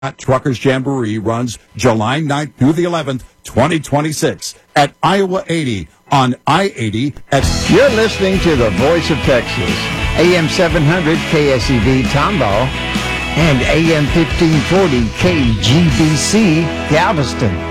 Truckers Jamboree runs July 9th through the 11th, 2026 at Iowa 80 on I-80 at... You're listening to the Voice of Texas, AM 700 KSEV Tomball and AM 1540 KGBC Galveston.